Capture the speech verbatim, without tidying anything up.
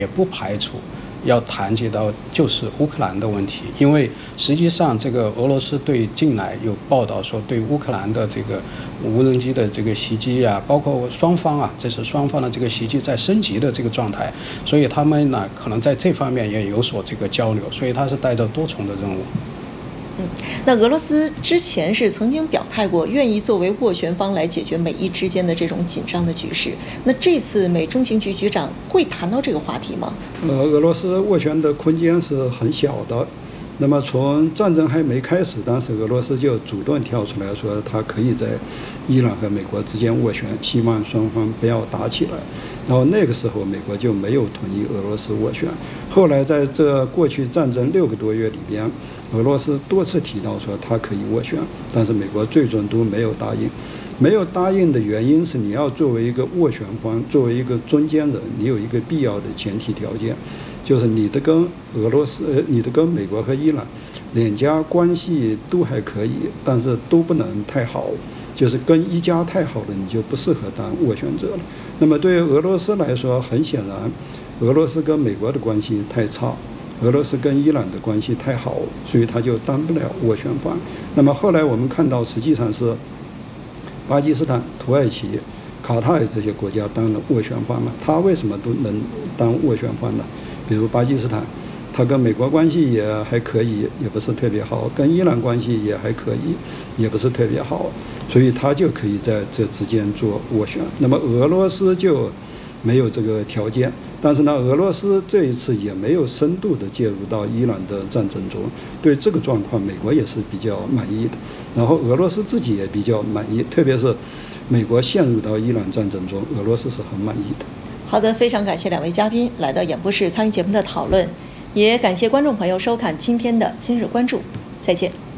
也不排除要谈及到就是乌克兰的问题，因为实际上这个俄罗斯对近来有报道说对乌克兰的这个无人机的这个袭击啊，包括双方啊，这是双方的这个袭击在升级的这个状态，所以他们呢可能在这方面也有所这个交流，所以它是带着多重的任务。 嗯，那俄罗斯之前是曾经表态过，愿意作为斡旋方来解决美伊之间的这种紧张的局势。那这次美中情局局长会谈到这个话题吗？ 呃，俄罗斯斡旋的空间是很小的。那么从战争还没开始，当时俄罗斯就主动跳出来说，他可以在伊朗和美国之间斡旋，希望双方不要打起来。然后那个时候，美国就没有同意俄罗斯斡旋。后来在这过去战争六个多月里边，俄罗斯多次提到说他可以斡旋，但是美国最终都没有答应。没有答应的原因是，你要作为一个斡旋方，作为一个中间人，你有一个必要的前提条件，就是你的跟俄罗斯、呃，你的跟美国和伊朗两家关系都还可以，但是都不能太好。就是跟一家太好了，你就不适合当斡旋者了。那么对于俄罗斯来说，很显然，俄罗斯跟美国的关系太差，俄罗斯跟伊朗的关系太好，所以他就当不了斡旋方。那么后来我们看到，实际上是巴基斯坦、土耳其、卡塔尔这些国家当了斡旋方了。他为什么都能当斡旋方呢？比如巴基斯坦，他跟美国关系也还可以，也不是特别好；跟伊朗关系也还可以，也不是特别好，所以他就可以在这之间做斡旋。那么俄罗斯就没有这个条件，但是呢，俄罗斯这一次也没有深度的介入到伊朗的战争中，对这个状况，美国也是比较满意的，然后俄罗斯自己也比较满意，特别是美国陷入到伊朗战争中，俄罗斯是很满意的。 好的，非常感谢两位嘉宾来到演播室参与节目的讨论，也感谢观众朋友收看今天的今日关注，再见。